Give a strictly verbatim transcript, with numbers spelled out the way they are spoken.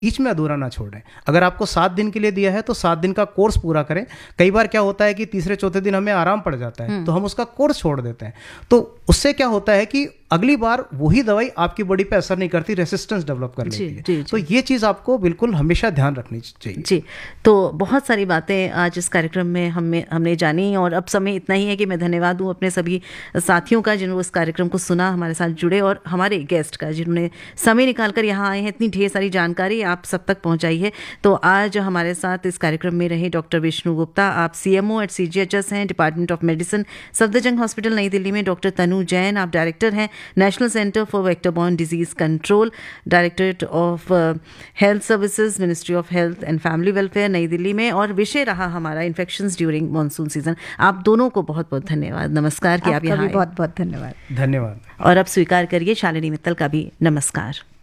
बीच में अधूरा ना छोड़ें। अगर आपको सात दिन के लिए दिया है तो सात दिन का कोर्स पूरा करें। कई बार क्या होता है कि तीसरे चौथे दिन हमें आराम पड़ जाता है तो हम उसका कोर्स छोड़ देते हैं, तो उससे क्या होता है कि अगली बार वही दवाई आपकी बॉडी पे असर नहीं करती, रेसिस्टेंस डेवलप कर लेती है। जी, तो ये चीज़ आपको बिल्कुल हमेशा ध्यान रखनी चाहिए। जी, तो बहुत सारी बातें आज इस कार्यक्रम में हमें हमने जानी, और अब समय इतना ही है कि मैं धन्यवाद दूँ अपने सभी साथियों का जिन्होंने इस कार्यक्रम को सुना, हमारे साथ जुड़े, और हमारे गेस्ट का जिन्होंने समय निकाल कर यहाँ आए हैं, इतनी ढेर सारी जानकारी आप सब तक पहुँचाई है। तो आज हमारे साथ इस कार्यक्रम में रहे डॉक्टर विष्णु गुप्ता, आप सी एम ओ एट सी जी एच एस हैं, department of medicine, Safdarjung hospital नई दिल्ली में। डॉक्टर तनु जैन, आप डायरेक्टर हैं national centre for vector borne disease control, directorate of health services, ministry of health and family welfare नई दिल्ली में, और विषय रहा हमारा इन्फेक्शंस ड्यूरिंग मानसून सीजन। आप दोनों को बहुत बहुत धन्यवाद, नमस्कार कि आप यहाँ आए। बहुत बहुत धन्यवाद। धन्यवाद। और अब स्वीकार करिए शालिनी मित्तल का भी नमस्कार।